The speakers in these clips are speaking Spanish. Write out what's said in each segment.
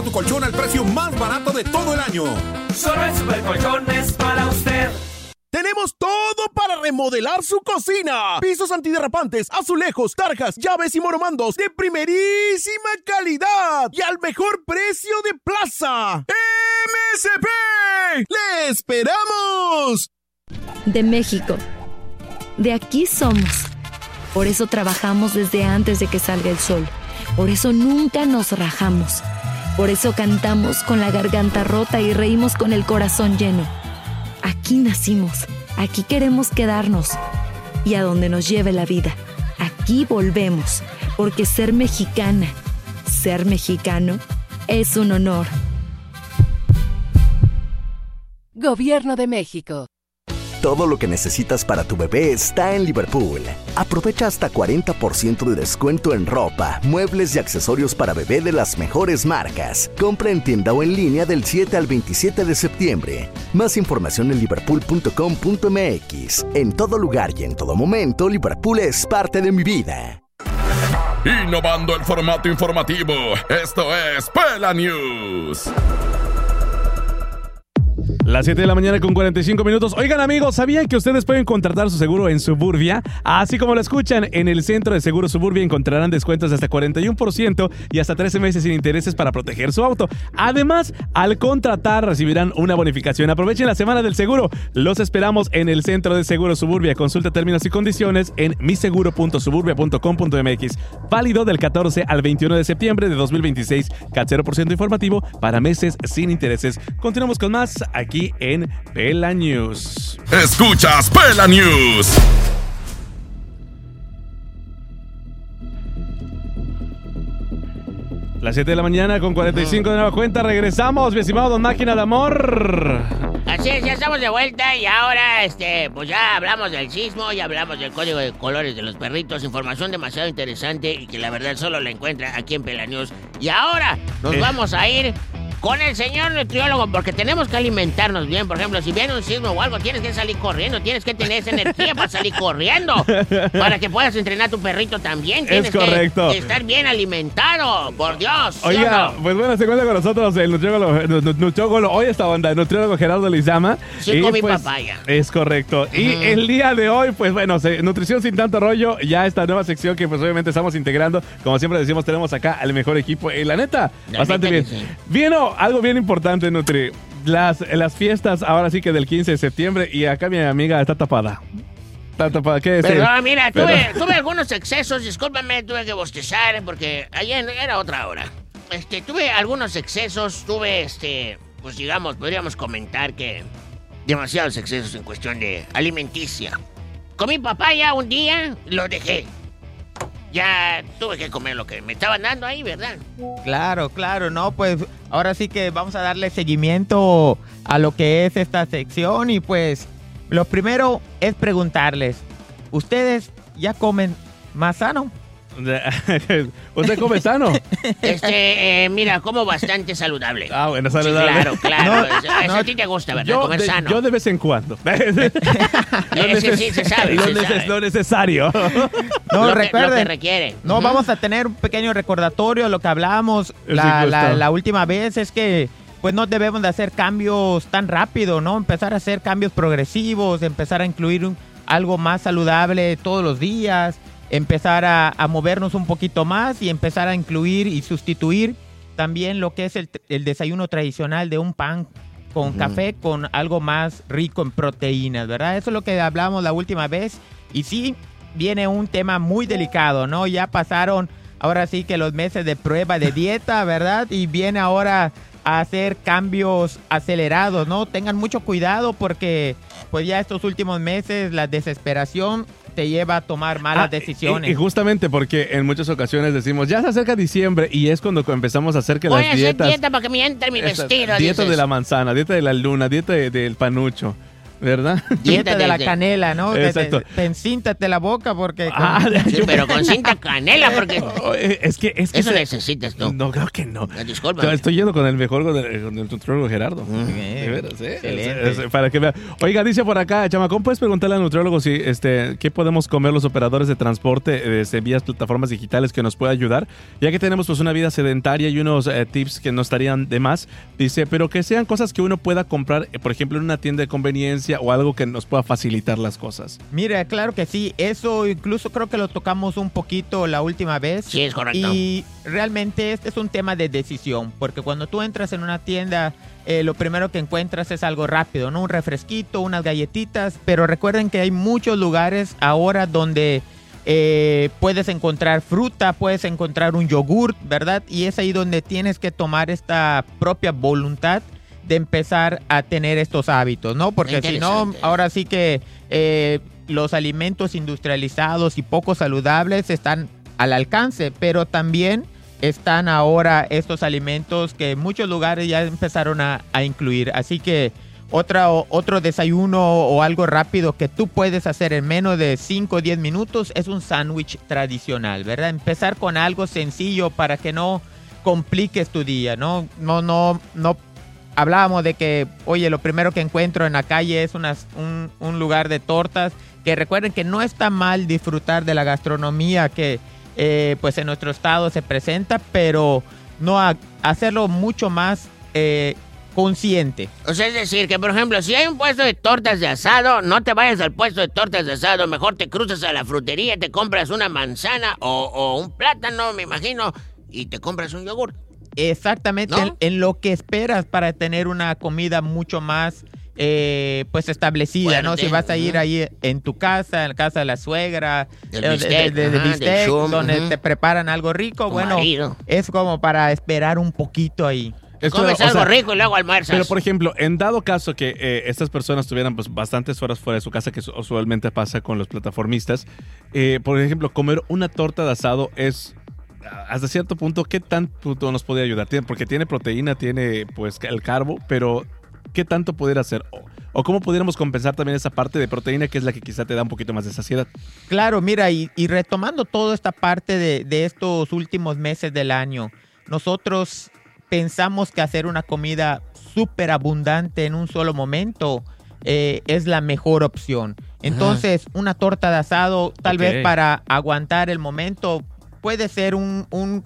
Compra tu colchón al precio más barato de todo el año. Solo en Supercolchones para usted. Tenemos todo para remodelar su cocina. Pisos antiderrapantes, azulejos, tarjas, llaves y moromandos de primerísima calidad y al mejor precio de plaza. MSP. ¡Le esperamos! De México. De aquí somos. Por eso trabajamos desde antes de que salga el sol. Por eso nunca nos rajamos. Por eso cantamos con la garganta rota y reímos con el corazón lleno. Aquí nacimos, aquí queremos quedarnos. Y a donde nos lleve la vida, aquí volvemos. Porque ser mexicana, ser mexicano, es un honor. Gobierno de México. Todo lo que necesitas para tu bebé está en Liverpool. Aprovecha hasta 40% de descuento en ropa, muebles y accesorios para bebé de las mejores marcas. Compra en tienda o en línea del 7 al 27 de septiembre. Más información en liverpool.com.mx. En todo lugar y en todo momento, Liverpool es parte de mi vida. Innovando el formato informativo, esto es Pela News. Las 7 de la mañana con 45 minutos. Oigan, amigos, ¿sabían que ustedes pueden contratar su seguro en Suburbia? Así como lo escuchan, en el Centro de Seguro Suburbia encontrarán descuentos de hasta 41% y hasta 13 meses sin intereses para proteger su auto. Además, al contratar recibirán una bonificación. Aprovechen la semana del seguro. Los esperamos en el Centro de Seguro Suburbia. Consulta términos y condiciones en miseguro.suburbia.com.mx. Válido del 14 al 21 de septiembre de 2026. CAT 0% informativo para meses sin intereses. Continuamos con más aquí en Pela News. Escuchas Pela News. Las 7 de la mañana con 45 de nueva cuenta. Regresamos, mi estimado Don Máquina de Amor. Así es, ya estamos de vuelta y ahora, pues ya hablamos del sismo, ya hablamos del código de colores de los perritos, información demasiado interesante y que la verdad solo la encuentra aquí en Pela News. Y ahora nos vamos a ir con el señor nutriólogo, porque tenemos que alimentarnos bien. Por ejemplo, si viene un sismo o algo, tienes que salir corriendo, tienes que tener esa energía para salir corriendo, para que puedas entrenar a tu perrito también. Tienes es correcto. que estar bien alimentado, por Dios. Oiga, ¿sí o no? pues bueno, se cuenta con nosotros el nutriólogo, hoy esta onda, el nutriólogo Gerardo Lizama. Sí, con mi papaya. Es correcto. Y el día de hoy, pues bueno, nutrición sin tanto rollo, ya esta nueva sección que pues obviamente estamos integrando. Como siempre decimos, tenemos acá al mejor equipo. Y la neta, bastante bien. Sí. Vino algo bien importante, Nutri. Las fiestas ahora sí que del 15 de septiembre y acá mi amiga está tapada. Está tapada, ¿qué decir? Pero mira, tuve algunos excesos, discúlpame, tuve que bostezar porque ayer era otra hora. Tuve algunos excesos, pues digamos, podríamos comentar que demasiados excesos en cuestión de alimenticia. Comí papaya un día, lo dejé. Ya tuve que comer lo que me estaban dando ahí, ¿verdad? Claro, no, pues ahora sí que vamos a darle seguimiento a lo que es esta sección y pues lo primero es preguntarles, ¿ustedes ya comen más sano? ¿Usted come sano? Mira, como bastante saludable. Ah, bueno, saludable. Sí, claro. Eso a ti te gusta, ¿verdad? Comer sano. Yo de vez en cuando. Sí, se sabe. Lo necesario. No, lo recuerden. que requiere. No, vamos a tener un pequeño recordatorio de lo que hablamos la última vez. Es que pues no debemos de hacer cambios tan rápido, ¿no? Empezar a hacer cambios progresivos, empezar a incluir algo más saludable todos los días. Empezar a movernos un poquito más y empezar a incluir y sustituir también lo que es el desayuno tradicional de un pan con café con algo más rico en proteínas, ¿verdad? Eso es lo que hablamos la última vez. Y sí, viene un tema muy delicado, ¿no? Ya pasaron ahora sí que los meses de prueba de dieta, ¿verdad? Y viene ahora a hacer cambios acelerados, ¿no? Tengan mucho cuidado porque pues ya estos últimos meses la desesperación te lleva a tomar malas decisiones. Y justamente porque en muchas ocasiones decimos, ya se acerca diciembre y es cuando empezamos a hacer que las dietas... Voy a hacer dieta para que me entre mi vestido. Dieta de la manzana, dieta de la luna, dieta del panucho. ¿Verdad? Dieta de la canela, ¿no? Exacto. Te encíntate la boca porque... Sí, pero con cinta canela, porque... Es que eso necesitas tú. No, creo que no. Disculpa. Estoy yendo con el mejor, con el nutriólogo Gerardo. De veras, Excelente. Para que vea. Oiga, dice por acá, chamacón, ¿puedes preguntarle al nutriólogo si, qué podemos comer los operadores de transporte vías plataformas digitales que nos pueda ayudar? Ya que tenemos pues una vida sedentaria y unos tips que no estarían de más. Dice, pero que sean cosas que uno pueda comprar, por ejemplo, en una tienda de conveniencia o algo que nos pueda facilitar las cosas. Mira, claro que sí. Eso incluso creo que lo tocamos un poquito la última vez. Sí, es correcto. Y realmente este es un tema de decisión, porque cuando tú entras en una tienda, lo primero que encuentras es algo rápido, ¿no? Un refresquito, unas galletitas, pero recuerden que hay muchos lugares ahora donde puedes encontrar fruta, puedes encontrar un yogurt, ¿verdad? Y es ahí donde tienes que tomar esta propia voluntad de empezar a tener estos hábitos, ¿no? Porque si no, ahora sí que los alimentos industrializados y poco saludables están al alcance, pero también están ahora estos alimentos que muchos lugares ya empezaron a incluir. Así que otro desayuno o algo rápido que tú puedes hacer en menos de 5 o 10 minutos es un sándwich tradicional, ¿verdad? Empezar con algo sencillo para que no compliques tu día, ¿no? No hablábamos de que, oye, lo primero que encuentro en la calle es un lugar de tortas, que recuerden que no está mal disfrutar de la gastronomía que pues en nuestro estado se presenta, pero no hacerlo mucho más consciente. O sea, es decir, que por ejemplo, si hay un puesto de tortas de asado, no te vayas al puesto de tortas de asado, mejor te cruzas a la frutería, te compras una manzana o un plátano, me imagino, y te compras un yogur. Exactamente, ¿no? en lo que esperas para tener una comida mucho más pues establecida, bueno, ¿no? Si vas a ir ahí en tu casa, en la casa de la suegra, de bistec, donde te preparan algo rico, bueno, marido. Es como para esperar un poquito ahí. Comes algo rico y luego almuerzas. Pero, por ejemplo, en dado caso que estas personas tuvieran pues bastantes horas fuera de su casa, que usualmente pasa con los plataformistas, por ejemplo, comer una torta de asado es... Hasta cierto punto, ¿qué tanto nos podría ayudar? Porque tiene proteína, tiene pues el carbo, pero ¿qué tanto pudiera hacer? ¿O cómo pudiéramos compensar también esa parte de proteína que es la que quizá te da un poquito más de saciedad? Claro, mira, y retomando toda esta parte de estos últimos meses del año, nosotros pensamos que hacer una comida súper abundante en un solo momento es la mejor opción. Entonces, una torta de asado, tal vez para aguantar el momento, puede ser un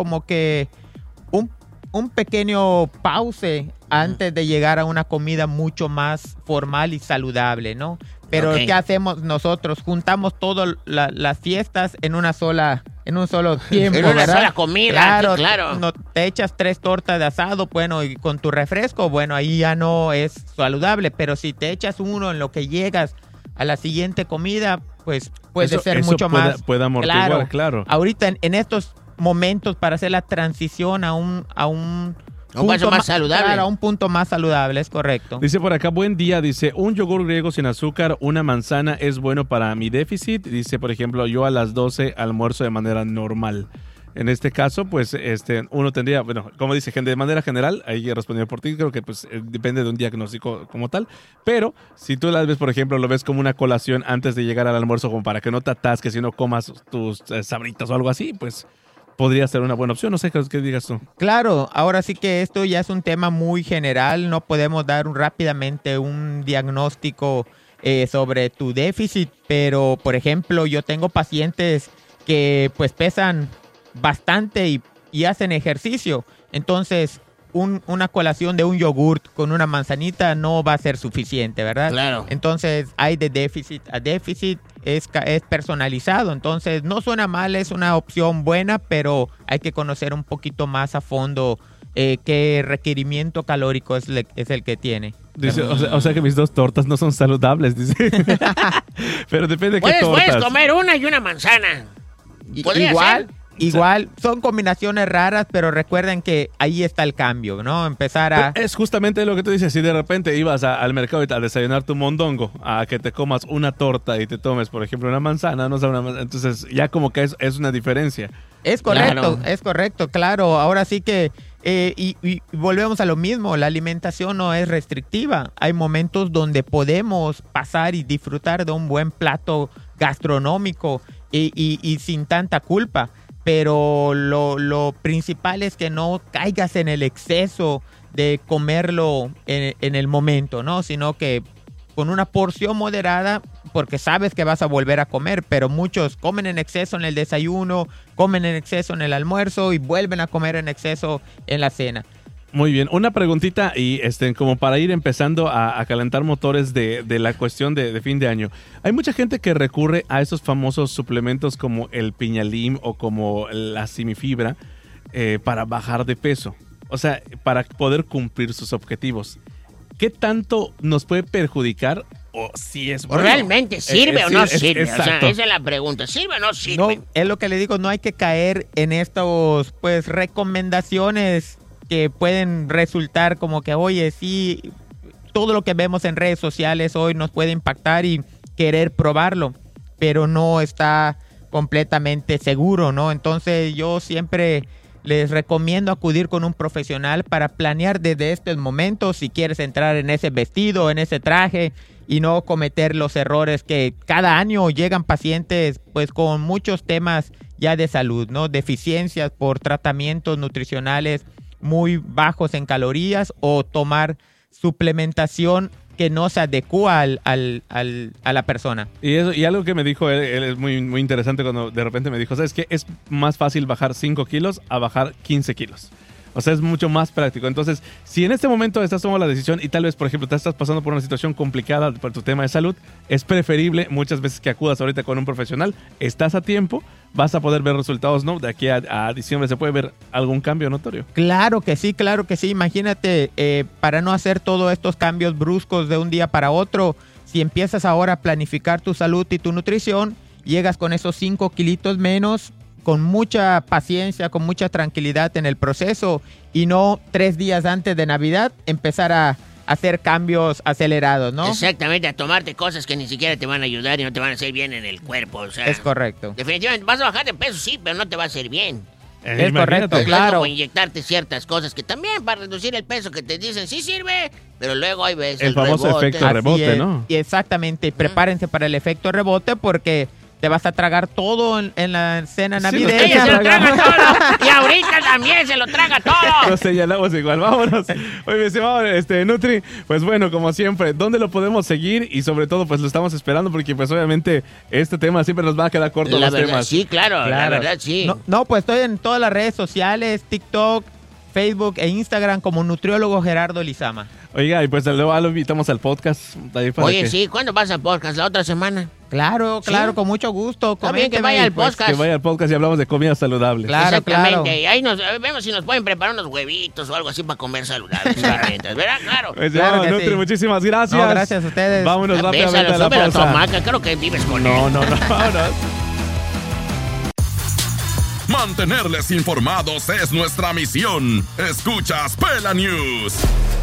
pequeño pause antes de llegar a una comida mucho más formal y saludable, ¿no? Pero ¿qué hacemos nosotros? Juntamos todas las fiestas en un solo tiempo, en una ¿verdad? sola comida, claro. No, te echas 3 tortas de asado, bueno, y con tu refresco, bueno, ahí ya no es saludable. Pero si te echas uno en lo que llegas a la siguiente comida, pues puede ser mucho más. Puede amortiguar, claro. Ahorita en estos momentos para hacer la transición a un punto más saludable. Claro, a un punto más saludable, es correcto. Dice por acá, buen día, dice, un yogur griego sin azúcar, una manzana es bueno para mi déficit. Dice, por ejemplo, yo a las 12 almuerzo de manera normal. En este caso, pues, uno tendría, bueno, como dice, de manera general, ahí respondiendo por ti, creo que pues depende de un diagnóstico como tal, pero si tú las ves, por ejemplo, lo ves como una colación antes de llegar al almuerzo, como para que no te atasques y no comas tus sabritas o algo así, pues podría ser una buena opción. No sé qué digas tú. Claro, ahora sí que esto ya es un tema muy general, no podemos dar rápidamente un diagnóstico sobre tu déficit, pero, por ejemplo, yo tengo pacientes que pues pesan bastante y hacen ejercicio. Entonces, una colación de un yogurt con una manzanita no va a ser suficiente, ¿verdad? Claro. Entonces, hay de déficit a déficit, es personalizado. Entonces, no suena mal, es una opción buena, pero hay que conocer un poquito más a fondo qué requerimiento calórico es el que tiene. Dice, o sea que mis 2 tortas no son saludables, dice. Pero depende de qué tortas. Puedes comer una y una manzana. Igual, son combinaciones raras, pero recuerden que ahí está el cambio, ¿no? Empezar a... Es justamente lo que tú dices, si de repente ibas al mercado a desayunar tu mondongo, a que te comas una torta y te tomes, por ejemplo, una manzana, entonces ya como que es una diferencia. Es correcto, claro. Es correcto, claro. Ahora sí que Y volvemos a lo mismo, la alimentación no es restrictiva. Hay momentos donde podemos pasar y disfrutar de un buen plato gastronómico y sin tanta culpa. Pero lo principal es que no caigas en el exceso de comerlo en el momento, ¿no? Sino que con una porción moderada, porque sabes que vas a volver a comer, pero muchos comen en exceso en el desayuno, comen en exceso en el almuerzo y vuelven a comer en exceso en la cena. Muy bien, una preguntita y como para ir empezando a calentar motores de la cuestión de fin de año. Hay mucha gente que recurre a esos famosos suplementos como el Piñalim o como la Simifibra para bajar de peso, o sea, para poder cumplir sus objetivos. ¿Qué tanto nos puede perjudicar o si es bueno? ¿Realmente sirve o no sirve? O sea, esa es la pregunta. ¿Sirve o no sirve? No, es lo que le digo, no hay que caer en estos, pues, recomendaciones que pueden resultar como que, oye, sí, todo lo que vemos en redes sociales hoy nos puede impactar y querer probarlo, pero no está completamente seguro, ¿no? Entonces yo siempre les recomiendo acudir con un profesional para planear desde estos momentos si quieres entrar en ese vestido, en ese traje y no cometer los errores que cada año llegan pacientes pues con muchos temas ya de salud, ¿no? Deficiencias por tratamientos nutricionales muy bajos en calorías o tomar suplementación que no se adecua a la persona. Y algo que me dijo él es muy, muy interesante cuando de repente me dijo, ¿sabes qué? Es más fácil bajar 5 kilos a bajar 15 kilos. O sea, es mucho más práctico. Entonces, si en este momento estás tomando la decisión y tal vez, por ejemplo, te estás pasando por una situación complicada por tu tema de salud, es preferible muchas veces que acudas ahorita con un profesional. Estás a tiempo, vas a poder ver resultados, ¿no? De aquí a diciembre se puede ver algún cambio notorio. Claro que sí, claro que sí. Imagínate, para no hacer todos estos cambios bruscos de un día para otro, si empiezas ahora a planificar tu salud y tu nutrición, llegas con esos 5 kilitos menos, con mucha paciencia, con mucha tranquilidad en el proceso y no 3 días antes de Navidad empezar a hacer cambios acelerados, ¿no? Exactamente, a tomarte cosas que ni siquiera te van a ayudar y no te van a hacer bien en el cuerpo. O sea, es correcto. Definitivamente vas a bajar de peso, sí, pero no te va a hacer bien. Es correcto, claro. O inyectarte ciertas cosas que también para reducir el peso que te dicen sí sirve, pero luego hay veces el famoso efecto rebote, ¿no? Y exactamente, prepárense para el efecto rebote porque te vas a tragar todo en la cena navideña. Sí, se lo traga todo. Y ahorita también se lo traga todo. Nos señalamos igual. Vámonos. Oye, mi estimado Nutri, pues bueno, como siempre, ¿dónde lo podemos seguir? Y sobre todo, pues lo estamos esperando porque pues obviamente este tema siempre nos va a quedar corto los temas. Sí, claro, la verdad, sí. No, pues estoy en todas las redes sociales, TikTok, Facebook e Instagram como nutriólogo Gerardo Lizama. Oiga, y pues luego lo invitamos al podcast. Oye, sí, ¿cuándo vas al podcast? ¿La otra semana? Claro, con mucho gusto. También que vaya al podcast. Que vaya al podcast y hablamos de comida saludable. Claro, exactamente. Claro. Y ahí vemos si nos pueden preparar unos huevitos o algo así para comer saludable. ¿Verdad? Claro. Pues claro Nutri, sí. Muchísimas gracias. No, gracias a ustedes. Vámonos rápidamente a la pausa. Tomaca, creo que vives con él. No, vámonos. Mantenerles informados es nuestra misión. Escuchas Pela News.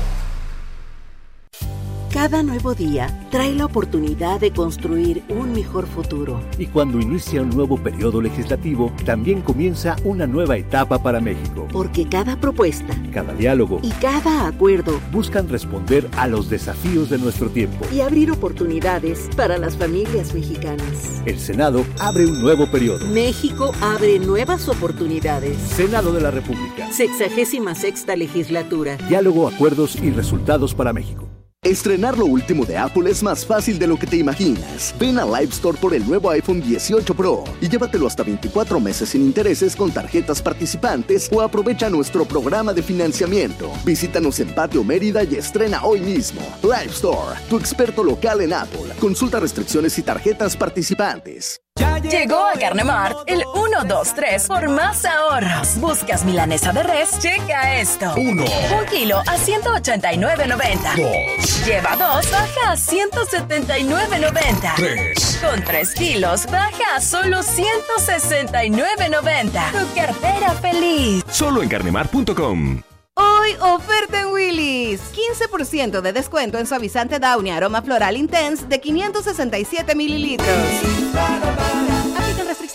Cada nuevo día trae la oportunidad de construir un mejor futuro. Y cuando inicia un nuevo periodo legislativo, también comienza una nueva etapa para México. Porque cada propuesta, cada diálogo y cada acuerdo buscan responder a los desafíos de nuestro tiempo y abrir oportunidades para las familias mexicanas. El Senado abre un nuevo periodo. México abre nuevas oportunidades. Senado de la República. 66ª legislatura. Diálogo, acuerdos y resultados para México. Estrenar lo último de Apple es más fácil de lo que te imaginas. Ven a Live Store por el nuevo iPhone 18 Pro y llévatelo hasta 24 meses sin intereses con tarjetas participantes o aprovecha nuestro programa de financiamiento. Visítanos en Patio Mérida y estrena hoy mismo. Live Store, tu experto local en Apple. Consulta restricciones y tarjetas participantes. Llegó a Carnemart el 1, 2, 3 por más ahorros. ¿Buscas milanesa de res? Checa esto. 1. 1 kilo a 189.90. 2. Lleva 2, baja a 179.90. 3. Con 3 kilos, baja a solo 169.90. Tu cartera feliz. Solo en carnemart.com. Hoy, oferta en Willy's. 15% de descuento en suavizante Downy Aroma Floral Intense de 567 mililitros. Aplican restricciones.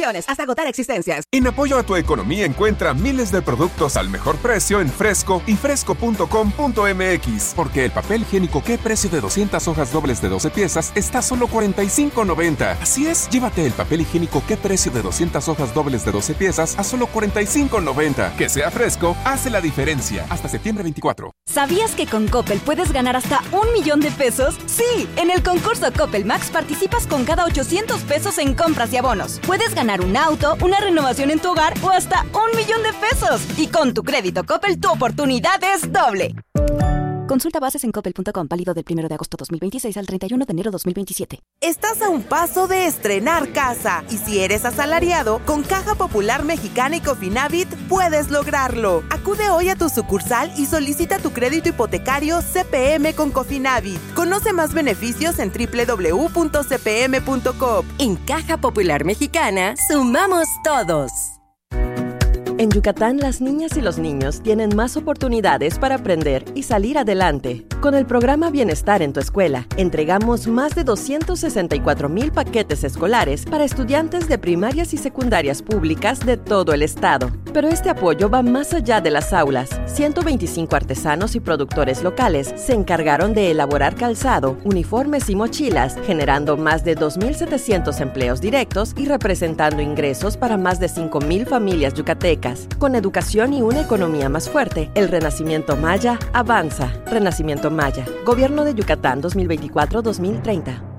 Restricciones hasta agotar existencias. En apoyo a tu economía encuentra miles de productos al mejor precio en Fresco y fresco.com.mx. Porque el papel higiénico ¿Qué precio de 200 hojas dobles de 12 piezas está a solo $45.90? Así es, llévate el papel higiénico ¿Qué precio de 200 hojas dobles de 12 piezas a solo $45.90? Que sea Fresco, hace la diferencia. Hasta septiembre 24. ¿Sabías que con Coppel puedes ganar hasta $1,000,000? ¡Sí! En el concurso Coppel Max participas con cada $800 en compras y abonos. Puedes ganar un auto, una renovación en tu hogar o hasta $1,000,000. Y con tu crédito Coppel, tu oportunidad es doble. Consulta bases en coppel.com, válido del 1 de agosto 2026 al 31 de enero 2027. Estás a un paso de estrenar casa. Y si eres asalariado, con Caja Popular Mexicana y Cofinavit puedes lograrlo. Acude hoy a tu sucursal y solicita tu crédito hipotecario CPM con Cofinavit. Conoce más beneficios en www.cpm.com. En Caja Popular Mexicana, sumamos todos. En Yucatán, las niñas y los niños tienen más oportunidades para aprender y salir adelante. Con el programa Bienestar en tu Escuela, entregamos más de 264,000 paquetes escolares para estudiantes de primarias y secundarias públicas de todo el estado. Pero este apoyo va más allá de las aulas. 125 artesanos y productores locales se encargaron de elaborar calzado, uniformes y mochilas, generando más de 2,700 empleos directos y representando ingresos para más de 5,000 familias yucatecas. Con educación y una economía más fuerte, el Renacimiento Maya avanza. Renacimiento Maya. Gobierno de Yucatán 2024-2030.